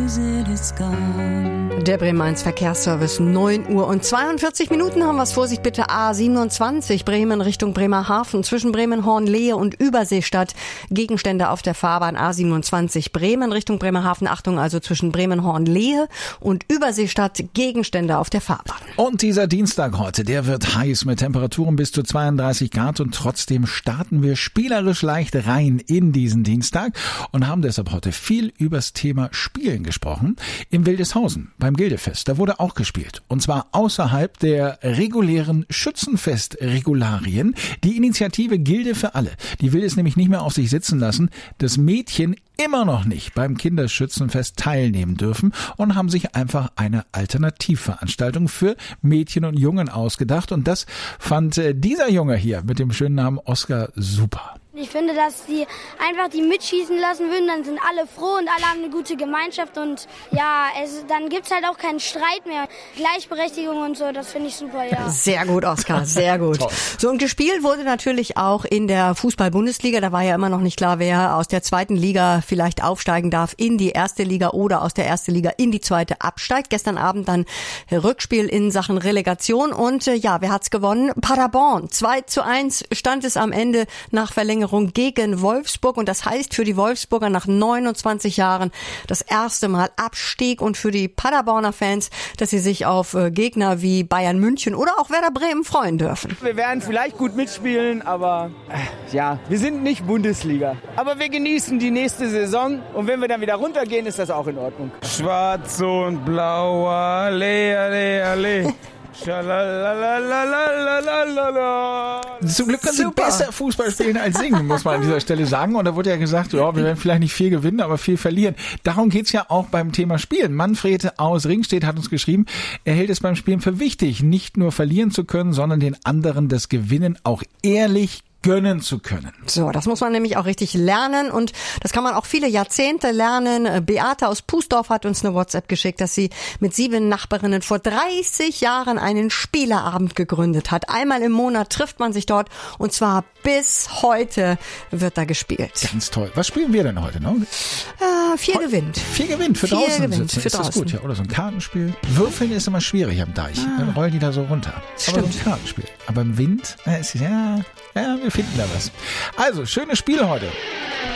Der Bremen-1 Verkehrsservice, 9 Uhr und 42 Minuten haben wir es. Vorsicht bitte, A27 Bremen Richtung Bremerhaven, zwischen Bremen-Hornlehe und Überseestadt. Gegenstände auf der Fahrbahn A27 Bremen Richtung Bremerhaven. Achtung, also zwischen Bremen-Hornlehe und Überseestadt, Gegenstände auf der Fahrbahn. Und dieser Dienstag heute, der wird heiß mit Temperaturen bis zu 32 Grad und trotzdem starten wir spielerisch leicht rein in diesen Dienstag und haben deshalb heute viel übers Thema Spielen gesprochen. Im Wildeshausen beim Gildefest, da wurde auch gespielt. Und zwar außerhalb der regulären Schützenfest-Regularien. Die Initiative Gilde für alle, die will es nämlich nicht mehr auf sich sitzen lassen, dass Mädchen immer noch nicht beim Kinderschützenfest teilnehmen dürfen und haben sich einfach eine Alternativveranstaltung für Mädchen und Jungen ausgedacht. Und das fand dieser Junge hier mit dem schönen Namen Oskar super. Ich finde, dass die einfach die mitschießen lassen würden, dann sind alle froh und alle haben eine gute Gemeinschaft und ja, dann gibt's halt auch keinen Streit mehr. Gleichberechtigung und so, das finde ich super, ja. Sehr gut, Oskar, sehr gut. So, und gespielt wurde natürlich auch in der Fußball-Bundesliga. Da war ja immer noch nicht klar, wer aus der zweiten Liga vielleicht aufsteigen darf in die erste Liga oder aus der ersten Liga in die zweite absteigt. Gestern Abend dann Rückspiel in Sachen Relegation und ja, wer hat's gewonnen? Paderborn. 2:1 stand es am Ende nach Verlängerung gegen Wolfsburg und das heißt für die Wolfsburger nach 29 Jahren das erste Mal Abstieg und für die Paderborner Fans, dass sie sich auf Gegner wie Bayern München oder auch Werder Bremen freuen dürfen. Wir werden vielleicht gut mitspielen, aber ja, wir sind nicht Bundesliga. Aber wir genießen die nächste Saison und wenn wir dann wieder runtergehen, ist das auch in Ordnung. Schwarz und blau, alle, alle, alle. Zum Glück können sie besser Fußball spielen als singen, muss man an dieser Stelle sagen. Und da wurde ja gesagt, ja, wir werden vielleicht nicht viel gewinnen, aber viel verlieren. Darum geht's ja auch beim Thema Spielen. Manfred aus Ringstedt hat uns geschrieben, er hält es beim Spielen für wichtig, nicht nur verlieren zu können, sondern den anderen das Gewinnen auch ehrlich gönnen zu können. So, das muss man nämlich auch richtig lernen und das kann man auch viele Jahrzehnte lernen. Beate aus Pußdorf hat uns eine WhatsApp geschickt, dass sie mit 7 Nachbarinnen vor 30 Jahren einen Spieleabend gegründet hat. Einmal im Monat trifft man sich dort und zwar bis heute wird da gespielt. Ganz toll. Was spielen wir denn heute noch? 4 gewinnt. 4 gewinnt für 4 draußen gewinnt sitzen. für Ist das draußen. gut, ja? Oder so ein Kartenspiel. Würfeln ist immer schwierig am Deich. Dann rollen die da so runter. Aber so ein Kartenspiel. Aber im Wind, wir finden da was. Also, schönes Spiel heute.